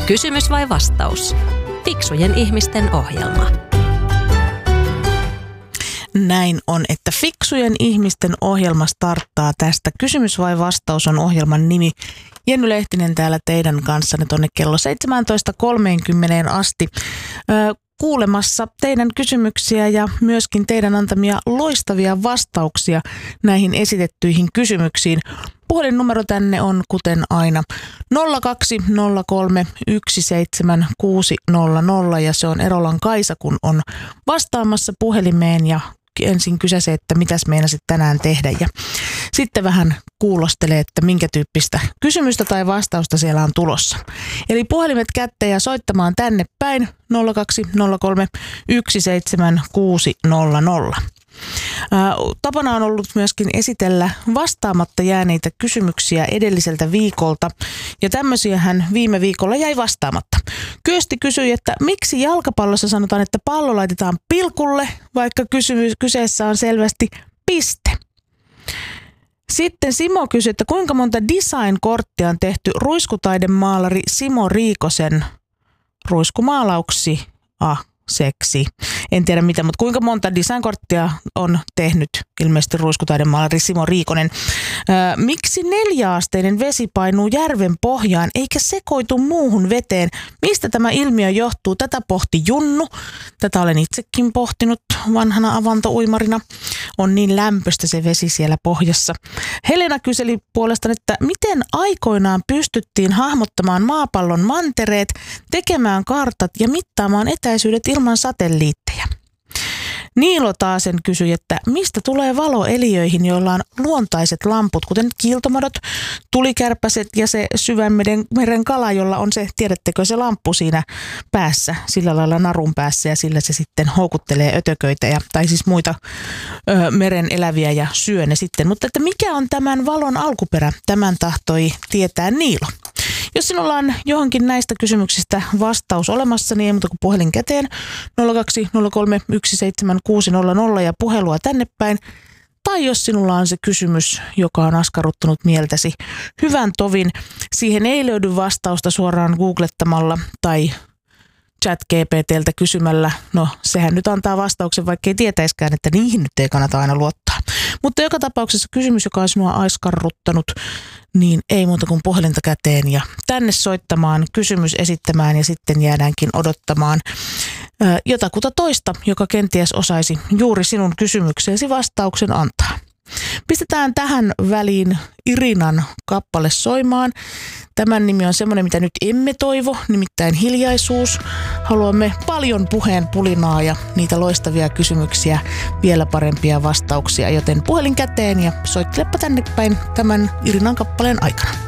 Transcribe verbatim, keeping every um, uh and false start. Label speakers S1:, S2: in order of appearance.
S1: Kysymys vai vastaus? Fiksujen ihmisten ohjelma.
S2: Näin on, että Fiksujen ihmisten ohjelma starttaa tästä. Kysymys vai vastaus on ohjelman nimi. Jenny Lehtinen täällä teidän kanssanne tuonne kello seitsemäntoista kolmekymmentä asti öö, kuulemassa teidän kysymyksiä ja myöskin teidän antamia loistavia vastauksia näihin esitettyihin kysymyksiin. Puhelinnumero tänne on kuten aina nolla kaksi nolla kolme yksi seitsemän kuusi nolla nolla ja se on Erolan Kaisa, kun on vastaamassa puhelimeen ja ensin kysäsee, että mitäs meinasit tänään tehdä ja sitten vähän kuulostelee, että minkä tyyppistä kysymystä tai vastausta siellä on tulossa. Eli puhelimet kätteen ja soittamaan tänne päin nolla kaksi nolla kolme yksi seitsemän kuusi nolla nolla. Tapana on ollut myöskin esitellä vastaamatta jääneitä kysymyksiä edelliseltä viikolta ja tämmöisiähän viime viikolla jäi vastaamatta. Kyösti kysyi, että miksi jalkapallossa sanotaan, että pallo laitetaan pilkulle, vaikka kysymys, kyseessä on selvästi piste. Sitten Simo kysyi, että kuinka monta design-korttia on tehty ruiskutaidemaalari Simo Riikosen ruiskumaalauksi ah, seksi. En tiedä mitä, mutta kuinka monta design-korttia on tehnyt ilmeisesti ruiskutaidemaalari Simo Riikonen. Öö, miksi neljäasteinen vesi painuu järven pohjaan eikä sekoitu muuhun veteen? Mistä tämä ilmiö johtuu? Tätä pohti Junnu. Tätä olen itsekin pohtinut vanhana avantouimarina. On niin lämpöistä se vesi siellä pohjassa. Helena kyseli puolestaan, että miten aikoinaan pystyttiin hahmottamaan maapallon mantereet, tekemään kartat ja mittaamaan etäisyydet ilman satelliitteja. Niilo taasen kysyi, että mistä tulee valo eliöihin, joilla on luontaiset lamput, kuten kiiltomadot, tulikärpäset ja se syvänmeren meren kala, jolla on se, tiedättekö, se lamppu siinä päässä, sillä lailla narun päässä ja sillä se sitten houkuttelee ötököitä ja, tai siis muita ö, meren eläviä ja syö ne sitten. Mutta että mikä on tämän valon alkuperä? Tämän tahtoi tietää Niilo. Jos sinulla on johonkin näistä kysymyksistä vastaus olemassa, niin ei muuta kuin puhelin käteen nolla kaksi nolla kolme yksi seitsemän kuusi nolla nolla ja puhelua tänne päin. Tai jos sinulla on se kysymys, joka on askarruttanut mieltäsi hyvän tovin, siihen ei löydy vastausta suoraan googlettamalla tai chat G P T:ltä kysymällä. No sehän nyt antaa vastauksen, vaikka ei tietäiskään, että niihin nyt ei kannata aina luottaa. Mutta joka tapauksessa kysymys, joka on sinua askarruttanut, niin ei muuta kuin puhelinta käteen ja tänne soittamaan, kysymys esittämään ja sitten jäädäänkin odottamaan ää, jotakuta toista, joka kenties osaisi juuri sinun kysymykseesi vastauksen antaa. Pistetään tähän väliin Irinan kappale soimaan. Tämän nimi on semmoinen, mitä nyt emme toivo, nimittäin hiljaisuus. Haluamme paljon puheen pulinaa ja niitä loistavia kysymyksiä, vielä parempia vastauksia, joten puhelin käteen ja soittelepa tänne päin tämän Irinan kappaleen aikana.